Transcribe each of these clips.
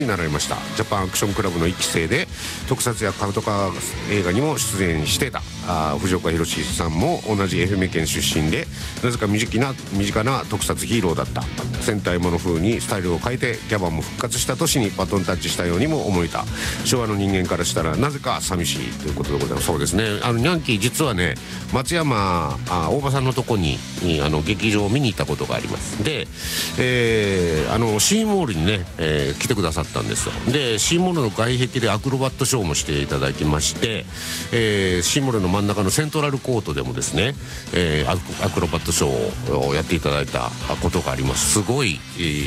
になられました。ジャパンアクションクラブの1期生で特撮やカトカ映画にも出演していた藤岡弘さんも同じ愛媛県出身で、なぜか身近な特撮ヒーローだった。戦隊もの風にスタイルを変えてギャバンも復活した年にバトンタッチしたようにも思えた。昭和の人間からしたらなぜか寂しいということでございます。そうですね、ニャンキー実はね、松山大場さんのとこに劇場を見に行ったことがあります。で、シーモールにね、来てくださったんですよ。でシーモールの外壁でアクロバットショーもしていただきまして、シーモールの真ん中のセントラルコートでもですね、アクロバットショーをやっていただいたことがあります。すごい、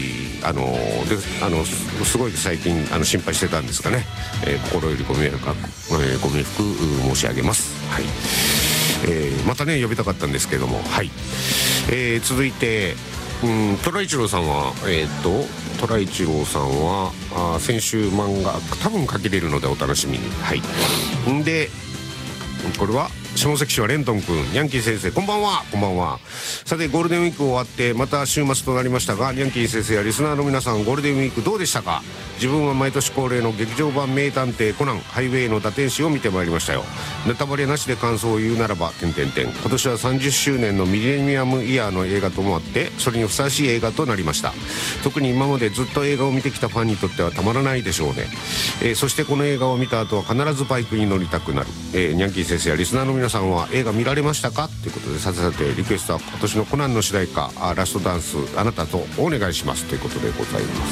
すごい最近心配してたんですがね、心よりご冥福申し上げます。はい、またね呼びたかったんですけども、はい、続いてトライチローさんは先週漫画多分書けれるのでお楽しみに。はい。でこれは下関市はレントン君、ヤンキー先生こんばんは。こんばんは。さてゴールデンウィーク終わってまた週末となりましたが、ヤンキー先生やリスナーの皆さん、ゴールデンウィークどうでしたか？自分は毎年恒例の劇場版名探偵コナンハイウェイの打天使を見てまいりましたよ。ネタバレなしで感想を言うならば今年は30周年のミレニアムイヤーの映画ともあって、それにふさわしい映画となりました。特に今までずっと映画を見てきたファンにとってはたまらないでしょうね。そしてこの映画を見た後は必ずバイクに乗りたくなる。ヤンキー先生やリスナーの皆さんは映画見られましたかということで、さてリクエストは今年のコナンの主題歌ラストダンスあなたとお願いしますということでございます。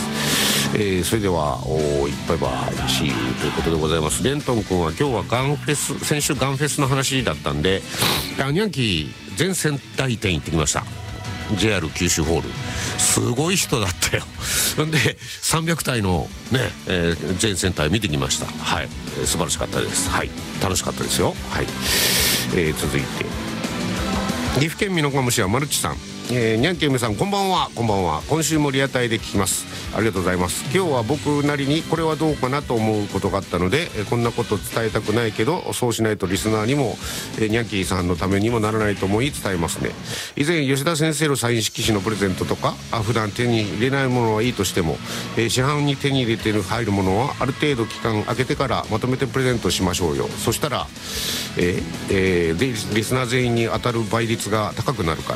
それではいっぱいばーしということでございます。レントン君は今日はガンフェス、先週ガンフェスの話だったんで、ニャンキー全戦隊店行ってきました。 JR 九州ホールすごい人だったよ。なんで300体のね、全戦隊見てきました。はい、素晴らしかったです。はい、楽しかったですよ。はい、続いて岐阜県美濃加茂市はマルチさん、ニャンキームさんこんばんは。こんばんは。今週もリアタイで聞きます。ありがとうございます。今日は僕なりにこれはどうかなと思うことがあったので、こんなこと伝えたくないけどそうしないとリスナーにもニャンキーさんのためにもならないと思い伝えますね。以前吉田先生のサイン色紙のプレゼントとか普段手に入れないものはいいとしても、市販に手に入れて入るものはある程度期間空けてからまとめてプレゼントしましょうよ。そしたら、リスナー全員に当たる倍率が高くなるから、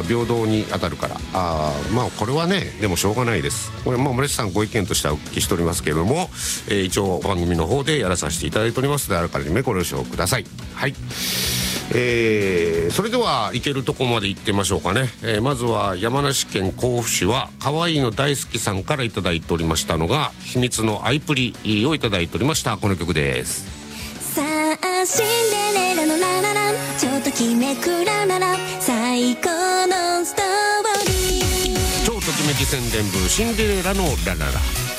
平等に当たるから、まあこれはねでもしょうがないです。これ森下さんご意見としてはお聞きしておりますけれども、一応番組の方でやらさせていただいておりますので、あらかじめご了承ください。はい、それでは行けるとこまで行ってみましょうかね。まずは山梨県甲府市は可愛いの大好きさんからいただいておりましたのが秘密のアイプリをいただいておりました。この曲です。 さあシンデレラのラララン、ちょっときめくラララ、最高のストーリー、 超ときめき宣伝部シンデレラのラララ。